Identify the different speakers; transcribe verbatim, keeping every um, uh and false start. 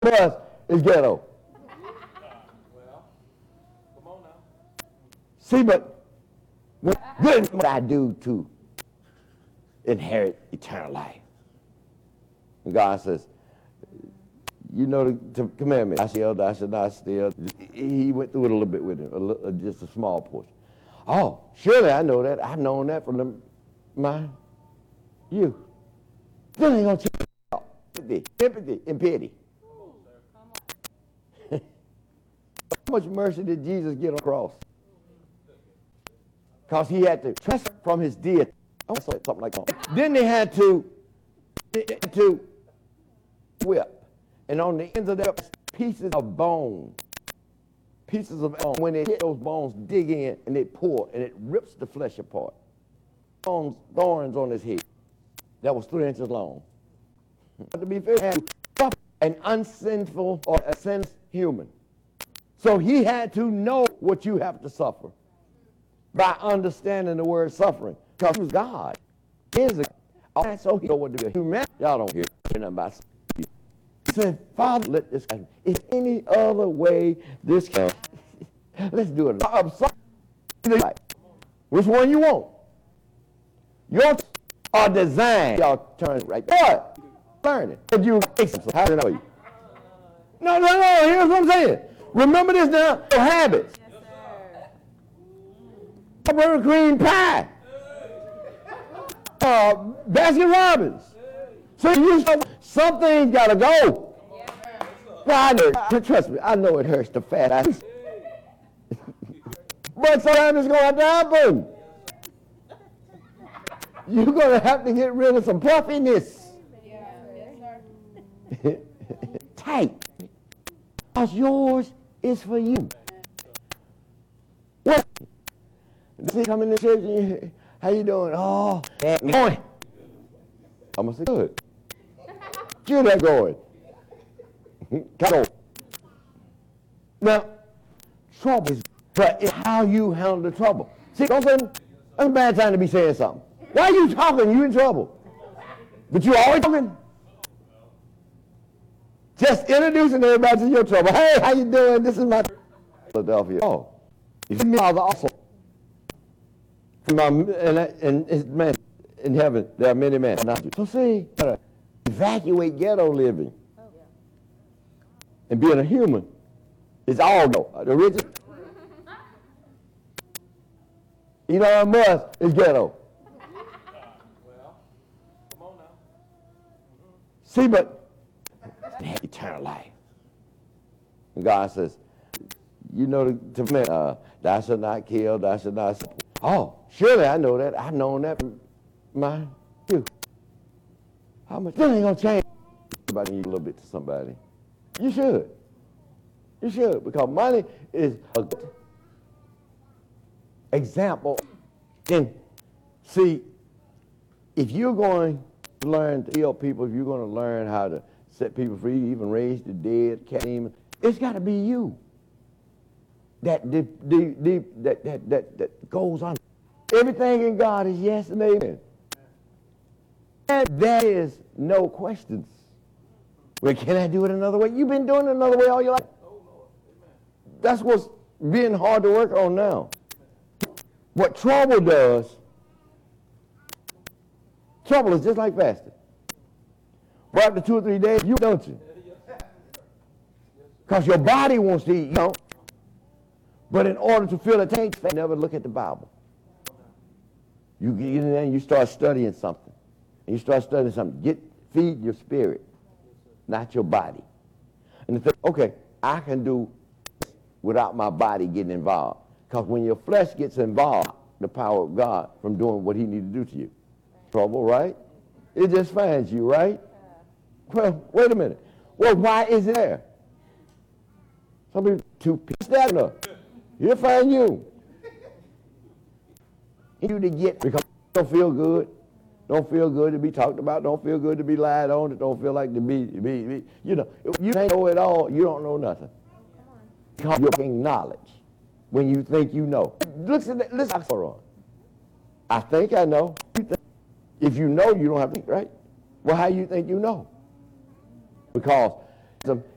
Speaker 1: bus is ghetto.
Speaker 2: Well, come on now.
Speaker 1: See, but what what I do to inherit eternal life? And God says, you know the, the commandment, I shall, thou shalt not steal. He went through it a little bit with him, a little, just a small portion. Oh, surely I know that. I've known that from the, my youth. Then ain't gonna change empathy, empathy, and pity. How much mercy did Jesus get on the cross? Because he had to transfer from his deity. I saw something like that. Then they had to, they had to whip. And on the ends of that, pieces of bone. Pieces of bone. When they hit those bones, dig in and they pour and it rips the flesh apart. Bones, thorns on his head. That was three inches long. To be fair, an unsinful or a sinless human. So he had to know what you have to suffer by understanding the word suffering. Because he was God. He is a God. So he know what to do. Human, y'all don't hear nothing about suffering. He said, Father, let this happen. Is any other way this can? Let's do it. I'm sorry. Which one you want? Your are designed. Y'all turn it right. What? Learn it. But you how do I know you? No, no, no. Here's what I'm saying. Remember this now. Your habits.
Speaker 3: Yes, sir.
Speaker 1: Strawberry cream pie. Uh, Baskin Robbins. So you something's got to go. Well, I know, trust me, I know it hurts to fat. But sometimes it's going to happen. You're going to have to get rid of some puffiness. Tight. Because yours is for you. What? See, come in the church and you, how you doing? Oh, going. I'm going to say, good. Get that going. Come on. Now, trouble is, but it's how you handle the trouble. See, don't say, that's a bad time to be saying something. Why are you talking? You in trouble. But you always talking. Just introducing everybody to your trouble. Hey, how you doing? This is my Philadelphia. Oh, you see me also. And, and, and man, in heaven, there are many men. So see, evacuate ghetto living. And being a human is all go. The richest. You know how much is ghetto.
Speaker 2: Well, come on now.
Speaker 1: See, but eternal life. And God says, you know the command, uh, thou shalt not kill, thou shalt not steal. Oh, surely I know that. I've known that from my youth. How much? That ain't gonna change. About you a little bit to somebody. You should. You should, because money is a good example. And see, if you're going to learn to heal people, if you're going to learn how to set people free, even raise the dead, cast demons, it's got to be you. That, the, the, the, that, that, that, that goes on. Everything in God is yes and amen. And there is no questions. Well, can I do it another way? You've been doing it another way all your life. That's what's being hard to work on now. What trouble does, trouble is just like fasting. But after two or three days, you don't you? Because your body wants to eat, you know. But in order to feel the taste, never look at the Bible. You get in there and you start studying something. And you start studying something. Get feed your spirit, not your body. And the thing, okay, I can do without my body getting involved. Because when your flesh gets involved, the power of God from doing what he needs to do to you. Trouble, right? It just finds you, right? Well, wait a minute. Well, why is it there? Some people too pissed that enough. He'll find you. You to get because don't feel good. Don't feel good to be talked about. Don't feel good to be lied on. Don't feel like to be, be, be you know, you can't know it all. You don't know nothing. Because you're getting knowledge when you think you know. Listen, listen, I think I know. If you know, you don't have to think, right? Well, how do you think you know? Because